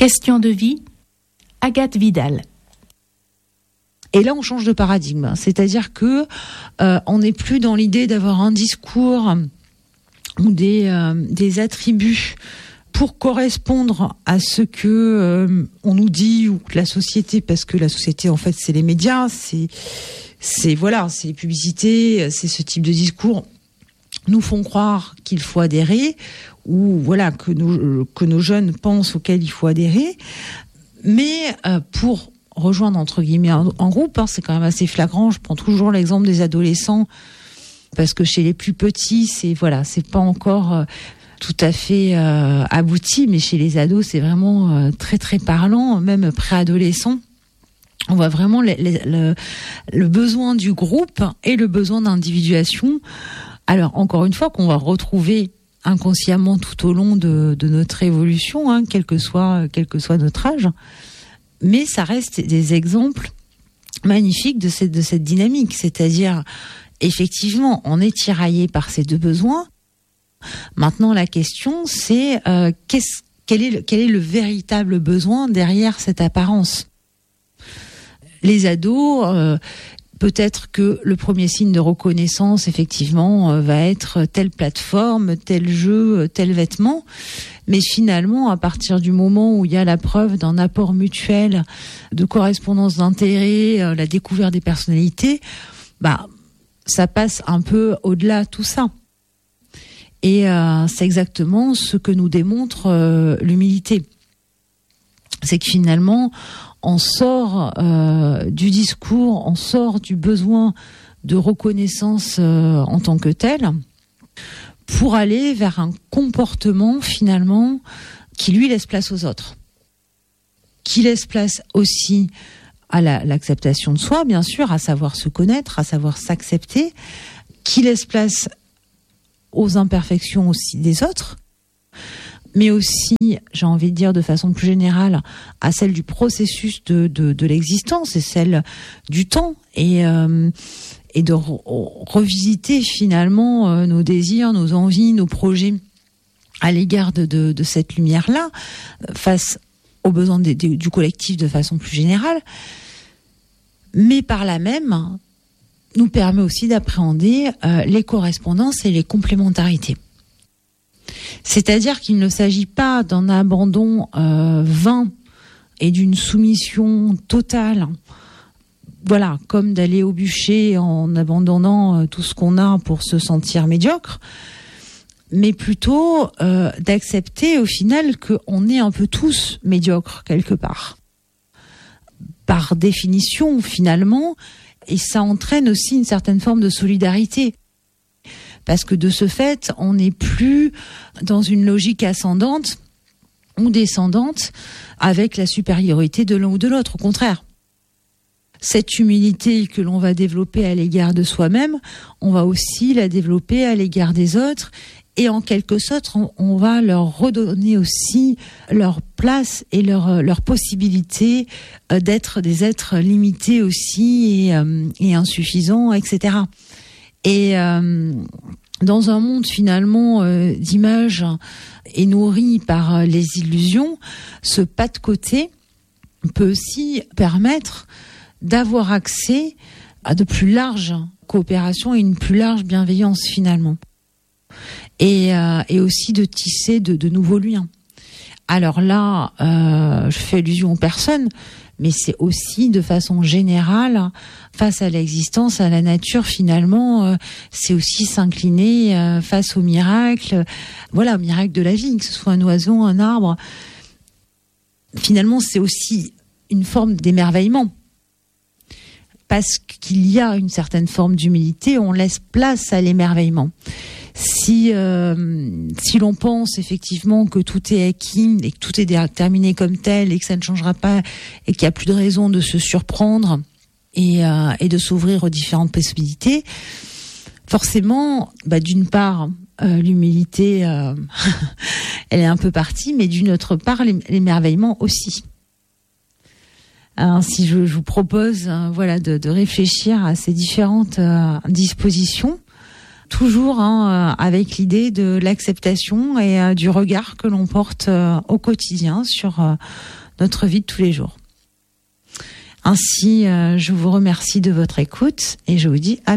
Question de vie, Agathe Vidal. Et là, on change de paradigme. C'est-à-dire que on n'est plus dans l'idée d'avoir un discours ou des attributs pour correspondre à ce que on nous dit ou la société, parce que la société, en fait, c'est les médias, c'est les publicités, c'est ce type de discours nous font croire qu'il faut adhérer, ou voilà que nos jeunes pensent auxquels il faut adhérer, mais pour rejoindre entre guillemets en groupe, c'est quand même assez flagrant. Je prends toujours l'exemple des adolescents parce que chez les plus petits, c'est pas encore tout à fait abouti, mais chez les ados, c'est vraiment très très parlant, même préadolescents. On voit vraiment le besoin du groupe et le besoin d'individuation. Alors encore une fois, qu'on va retrouver inconsciemment tout au long de notre évolution, quel que soit notre âge. Mais ça reste des exemples magnifiques de cette dynamique. C'est-à-dire, effectivement, on est tiraillé par ces deux besoins. Maintenant, la question, c'est quel est le véritable besoin derrière cette apparence ? Les ados, peut-être que le premier signe de reconnaissance, effectivement, va être telle plateforme, tel jeu, tel vêtement. Mais finalement, à partir du moment où il y a la preuve d'un apport mutuel, de correspondance d'intérêts, la découverte des personnalités, ça passe un peu au-delà de tout ça. Et c'est exactement ce que nous démontre l'humilité. C'est que finalement, on sort du discours, on sort du besoin de reconnaissance en tant que tel, pour aller vers un comportement finalement qui lui laisse place aux autres, qui laisse place aussi à l'acceptation de soi, bien sûr, à savoir se connaître, à savoir s'accepter, qui laisse place aux imperfections aussi des autres, mais aussi, j'ai envie de dire de façon plus générale, à celle du processus de l'existence et celle du temps, et de revisiter finalement nos désirs, nos envies, nos projets à l'égard de cette lumière-là, face aux besoins du collectif de façon plus générale, mais par là même nous permet aussi d'appréhender les correspondances et les complémentarités. C'est-à-dire qu'il ne s'agit pas d'un abandon vain et d'une soumission totale, voilà, comme d'aller au bûcher en abandonnant tout ce qu'on a pour se sentir médiocre, mais plutôt d'accepter au final qu'on est un peu tous médiocres quelque part. Par définition, finalement, et ça entraîne aussi une certaine forme de solidarité. Parce que de ce fait, on n'est plus dans une logique ascendante ou descendante avec la supériorité de l'un ou de l'autre. Au contraire, cette humilité que l'on va développer à l'égard de soi-même, on va aussi la développer à l'égard des autres. Et en quelque sorte, on va leur redonner aussi leur place et leur possibilité d'être des êtres limités aussi et insuffisants, etc. Et dans un monde finalement d'images et nourri par les illusions, ce pas de côté peut aussi permettre d'avoir accès à de plus larges coopérations et une plus large bienveillance finalement. Et aussi de tisser de nouveaux liens. Alors là, je fais allusion aux personnes, mais c'est aussi de façon générale, face à l'existence, à la nature, finalement, c'est aussi s'incliner face au miracle, voilà, au miracle de la vie, que ce soit un oiseau, un arbre. Finalement, c'est aussi une forme d'émerveillement. Parce qu'il y a une certaine forme d'humilité, on laisse place à l'émerveillement. Si l'on pense effectivement que tout est acquis et que tout est déterminé comme tel et que ça ne changera pas et qu'il n'y a plus de raison de se surprendre et de s'ouvrir aux différentes possibilités, forcément, d'une part, l'humilité, elle est un peu partie, mais d'une autre part, l'émerveillement aussi. Si je vous propose de réfléchir à ces différentes dispositions, toujours avec l'idée de l'acceptation et du regard que l'on porte au quotidien sur notre vie de tous les jours. Ainsi, je vous remercie de votre écoute et je vous dis à